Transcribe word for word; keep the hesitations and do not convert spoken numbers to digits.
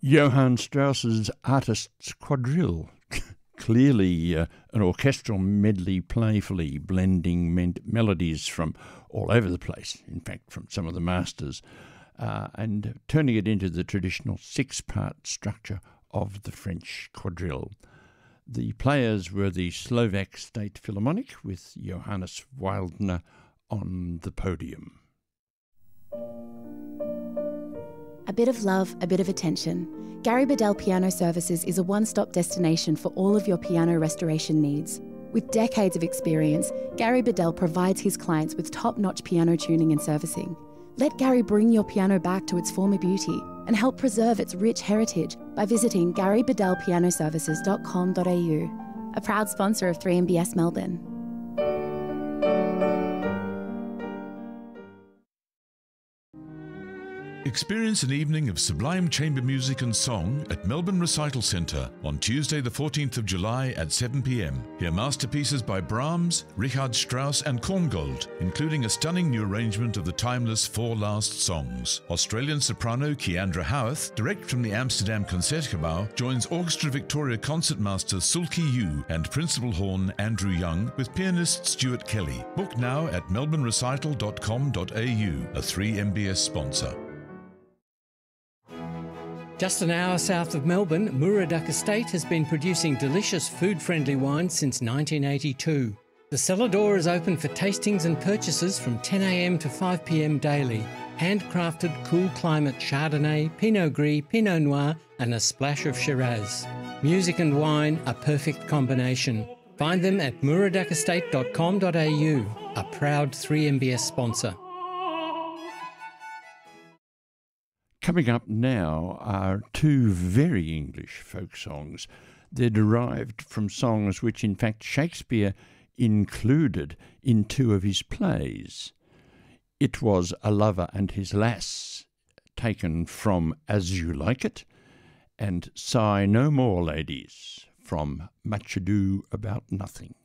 Johann Strauss's Artist's Quadrille, clearly uh, an orchestral medley playfully blending men- melodies from all over the place, in fact from some of the masters, uh, and turning it into the traditional six-part structure of the French quadrille. The players were the Slovak State Philharmonic with Johannes Wildner on the podium. A bit of love, a bit of attention. Gary Bedell Piano Services is a one-stop destination for all of your piano restoration needs. With decades of experience, Gary Bedell provides his clients with top-notch piano tuning and servicing. Let Gary bring your piano back to its former beauty and help preserve its rich heritage by visiting gary bedell piano services dot com dot a u, a proud sponsor of three M B S Melbourne. Experience an evening of sublime chamber music and song at Melbourne Recital Centre on Tuesday the fourteenth of July at seven p m. Hear masterpieces by Brahms, Richard Strauss and Korngold, including a stunning new arrangement of the timeless Four Last Songs. Australian soprano Keandra Howarth, direct from the Amsterdam Concertgebouw, joins Orchestra Victoria concertmaster Sulki Yu and principal horn Andrew Young with pianist Stuart Kelly. Book now at melbourne recital dot com dot a u, a three M B S sponsor. Just an hour south of Melbourne, Muraduck Estate has been producing delicious food-friendly wine since nineteen eighty-two. The cellar door is open for tastings and purchases from ten a m to five p m daily. Handcrafted cool climate Chardonnay, Pinot Gris, Pinot Noir and a splash of Shiraz. Music and wine, a perfect combination. Find them at muraduck estate dot com dot a u, a proud three M B S sponsor. Coming up now are two very English folk songs. They're derived from songs which, in fact, Shakespeare included in two of his plays. It was A Lover and His Lass, taken from As You Like It, and Sigh No More, Ladies, from Much Ado About Nothing.